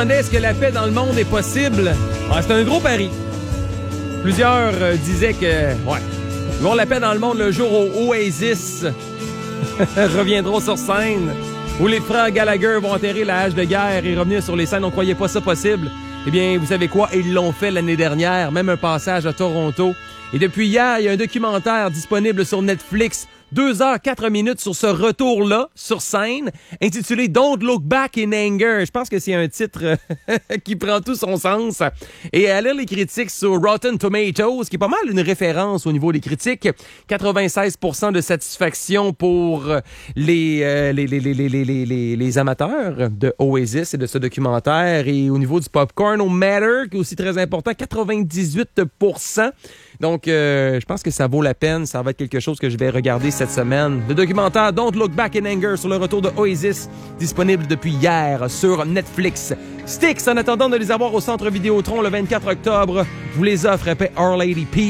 demandait est-ce que la paix dans le monde est possible. C'est un gros pari. Plusieurs disaient que, ils vont la paix dans le monde le jour où Oasis reviendront sur scène, où les frères Gallagher vont enterrer la hache de guerre et revenir sur les scènes. On croyait pas ça possible. Eh bien, vous savez quoi? Ils l'ont fait l'année dernière, même un passage à Toronto. Et depuis hier, il y a un documentaire disponible sur Netflix, 2h04 sur ce retour-là, sur scène, intitulé Don't Look Back in Anger. Je pense que c'est un titre qui prend tout son sens. Et à lire les critiques sur Rotten Tomatoes, qui est pas mal une référence au niveau des critiques, 96% de satisfaction pour les amateurs de Oasis et de ce documentaire. Et au niveau du popcorn au Matter, qui est aussi très important, 98%. Donc, je pense que ça vaut la peine. Ça va être quelque chose que je vais regarder cette semaine. Le documentaire Don't Look Back in Anger sur le retour de Oasis, disponible depuis hier sur Netflix. Styx, en attendant de les avoir au Centre Vidéotron le 24 octobre, vous les offre après Our Lady Peace.